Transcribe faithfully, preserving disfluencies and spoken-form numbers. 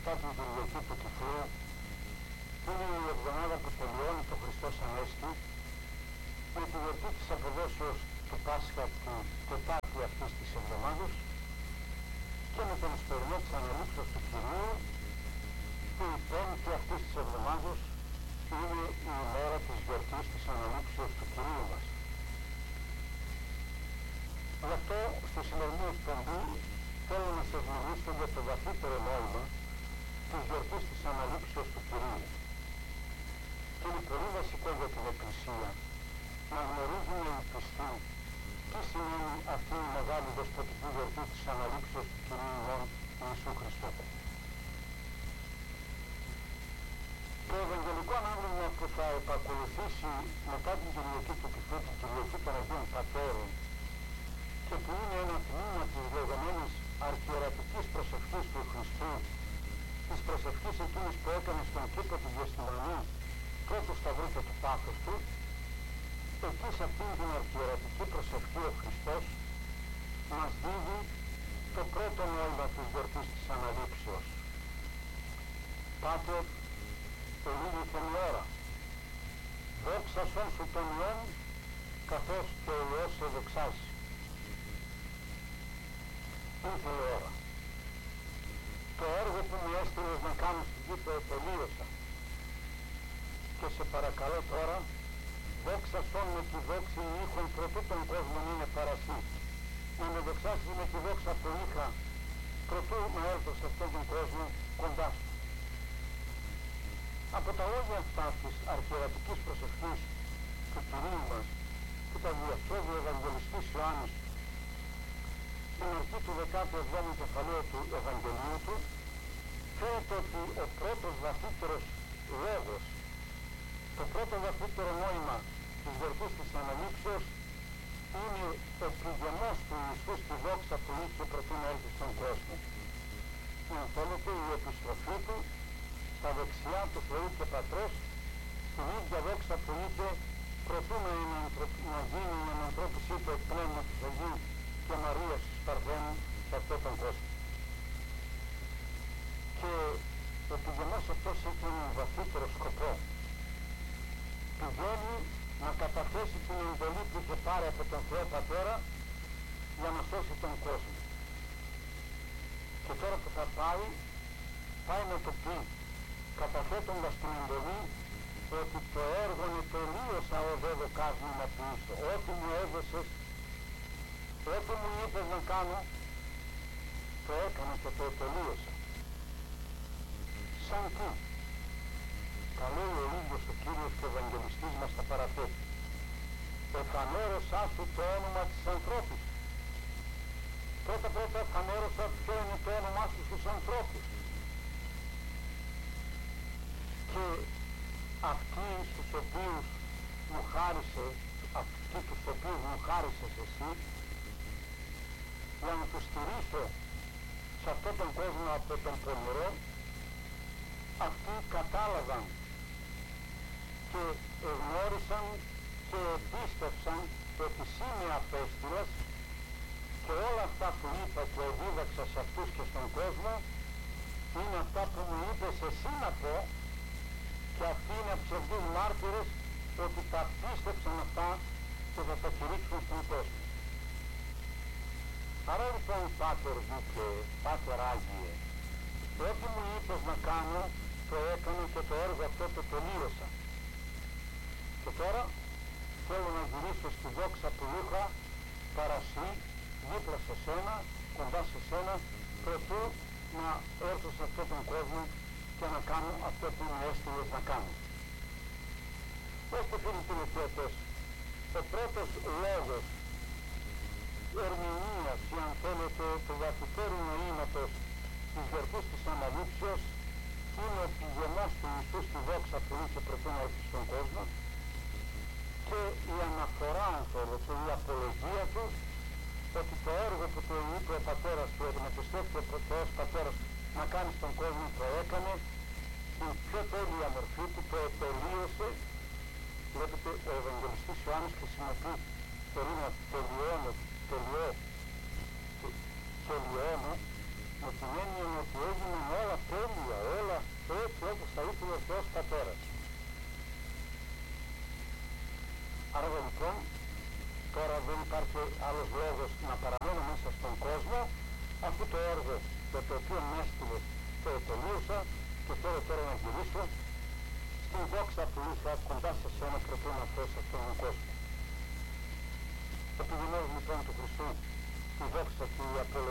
μετά την Κυριακή του Κυφλού, που είναι η εβδομάδα που τελειώνει το Χριστός Ανέστη, με τη γιορτή της αποδόσεως του Πάσχα την Τετάρτη αυτής της εβδομάδος και με τον ιστορμό της Αναλήψεως του Κυρίου, που η Πέμπτη αυτής της εβδομάδος είναι η ημέρα της γιορτής της Αναλήψεως του Κυρίου μας. Γι' αυτό στη σημερινή εκπομπή θέλω να σας μιλήσω για το βαθύτερο νόημα της γιορτής της Αναλήψεως του Κυρίου. Και είναι πολύ βασικό για την Εκκλησία να γνωρίζουμε οι πιστοί τι σημαίνει αυτή η μεγάλη δεσποτική γιορτή της Αναλήψεως του Κυρίου ημών Ιησού Χριστού. Το Ευαγγελικό ανάγνωσμα που θα επακολουθήσει μετά την Κυριακή του Κυφλού, την Κυριακή των Αγίων Πατέρων, και που είναι ένα τμήμα της λεγόμενης αρχιερατικής προσευχής του Χριστού, της προσευχής εκείνης που έκανε στον κήπο του Γεστημανή πρώτου σταυρού και του πάθους του, εκεί σε αυτήν την αρχιερατική προσευχή ο Χριστός μας δίδει το πρώτο νόημα της γιορτής της Αναλήψεως. Πάτερ, ελίγηθεν η ώρα, δόξασον σου τον Υιόν, καθώς και ο Υιός σε δοξάζει. Ήρθε η ώρα. Το έργο που μου έστειλες να κάνω στην γη το τελείωσα. Και σε παρακαλώ τώρα, δόξασον με τη δόξη ήχων προτού τον κόσμο είναι παρασύ. Να με δοξάσεις με τη δόξα που είχα προτού να έρθω σε αυτόν τον κόσμο κοντά σου. Από τα λόγια αυτά της αρχιερατικής προσευχής του Κυρίου μας, που τα διαστρέφει ο Ευαγγελιστής Ιωάννης στην αρχή του δεκάτου εβδόμου κεφαλαίου του Ευαγγελίου του, φαίνεται ότι ο πρώτος βαθύτερος λόγος, το πρώτο βαθύτερο νόημα της γιορτής της Αναλήψεως είναι ο πληγεμός του Ιησού στη δόξα που είχε προτού να έρθει στον κόσμο. Και αν θέλετε, η επιστροφή του στα δεξιά του Θεού και Πατρός, στην ίδια δόξα που είχε προτού να, να γίνει η ανανθρώπιση του εκ Πνεύματος Αγίου και Μαρίας της Παρθένου σε αυτόν τον κόσμο. Και ο πληγεμός αυτός έχει έναν βαθύτερο σκοπό. Πηγαίνει να καταθέσει την εντολή που είχε πάρει από τον Θεό Πατέρα για να σώσει τον κόσμο. Και τώρα που θα πάει, πάει να το πει, καταθέτοντας την εντολή, ότι το έργο είναι τελείωσα ο δε δοκάσμι να ποιήσω. Ό,τι μου έδωσες, ό,τι μου είπες να κάνω, το έκανα και το τελείωσα. Σαν τι? Τα λέει ο ίδιος ο Κύριος και ο Ευαγγελιστής μας τα παραθέτει. Εφανέρωσά σου το όνομα της ανθρώπου. Πρώτα πρώτα εφανέρωσα ποιο είναι το όνομά σου στους ανθρώπους. Και αυτοί στους οποίους μου χάρισε, αυτοί τους οποίους μου χάρισες εσύ, για να τους στηρίσω σε αυτόν τον κόσμο από τον πονηρό, αυτοί κατάλαβαν και εγνώρισαν και πίστευσαν ότι εσύ με απέστειλες και όλα αυτά που είπα και δίδαξα σε αυτούς και στον κόσμο είναι αυτά που μου είπες εσύ να πω, και αυτοί είναι ψευδείς μάρτυρες ότι τα πίστεψαν αυτά και θα τα κηρύξουν στον κόσμο. Άρα λοιπόν, Πάτερ Δίκαι, Πάτερ Άγιε, ό,τι μου είπες να κάνω το έκανα και το έργο αυτό το τελείωσα. Και τώρα θέλω να γυρίσω στη δόξα που είχα παρασύ, δίπλα σε σένα, κοντά σε σένα, προτού να έρθω σε αυτόν τον κόσμο και να κάνω αυτό που μου έστειλες να κάνω. Ώστε φίλοι τηλεθεατές, ο πρώτος λόγος ερμηνείας, ή αν θέλετε, του βαθύτερου νοήματος της γιορτής της Αναλήψεως είναι ο πληγεμός του Ιησού στη δόξα που είχε προτού να έρθει στον κόσμο και η αναφορά, αν θέλετε, η απολογία του ότι το έργο που του είπε ο πατέρας του, ότι μετεστέφθηκε ο Θεός Πατέρας να κάνει στον κόσμο, το έκανε, την πιο τέλεια μορφή του, το τελείωσε. Βλέπετε, ο Ευαγγελιστής Ιωάννης χρησιμοποιεί το ρήμα τελειώνω, τελειώ, τελειώνω, με την έννοια ότι έγιναν όλα τέλεια, θα ήθελε ο Θεός Πατέρας. Άρα λοιπόν, τώρα δεν υπάρχει άλλος λόγος να παραμένω μέσα στον κόσμο, αφού το έργο για το οποίο με έστειλε το ετελείωσα και θέλω τώρα να γυρίσω στην δόξα που είχα κοντά σε σένα προτού να έρθω σε αυτόν τον κόσμο. Επί δημός λοιπόν του Χριστού, η δόξα και η απολογία